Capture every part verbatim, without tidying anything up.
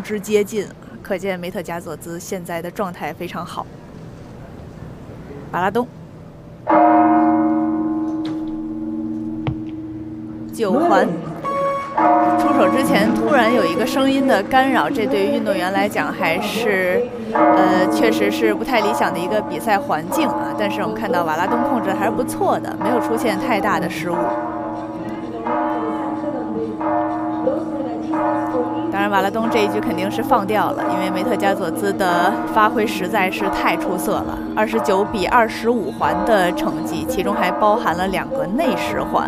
之接近，可见梅特加佐兹现在的状态非常好。巴拉东，九环。 出手之前突然有一个声音的干扰，这对于运动员来讲还是，呃，确实是不太理想的一个比赛环境啊。但是我们看到瓦拉东控制的还是不错的，没有出现太大的失误。当然，瓦拉东这一局肯定是放掉了，因为梅特加佐兹的发挥实在是太出色了，二十九比二十五环的成绩，其中还包含了两个内十环。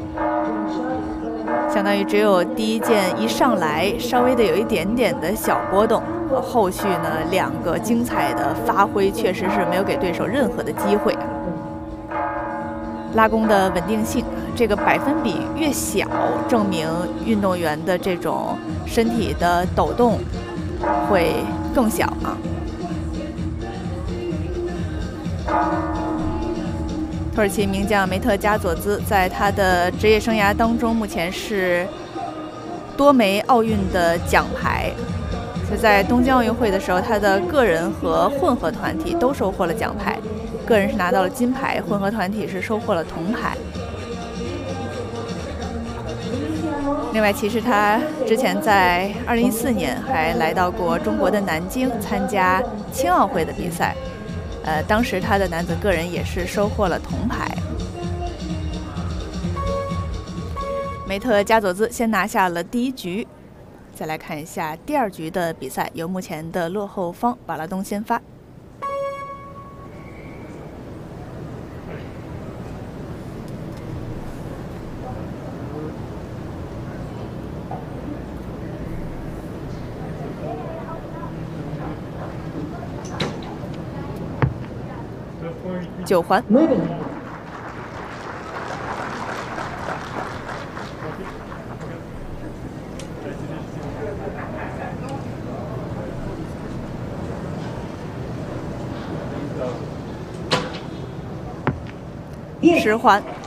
相当于只有第一件一上来稍微的有一点点的小波动，后续呢两个精彩的发挥确实是没有给对手任何的机会。拉弓的稳定性，这个百分比越小，证明运动员的这种身体的抖动会更小啊。 土耳其名将梅特加佐兹在他的职业生涯当中，目前是多枚奥运的奖牌。就在东京奥运会的时候，他的个人和混合团体都收获了奖牌，个人是拿到了金牌，混合团体是收获了铜牌。另外，其实他之前在二零一四年还来到过中国的南京参加青奥会的比赛。 呃，当时他的男子个人也是收获了铜牌。梅特加佐兹先拿下了第一局，再来看一下第二局的比赛，由目前的落后方瓦拉东先发。九环。十环。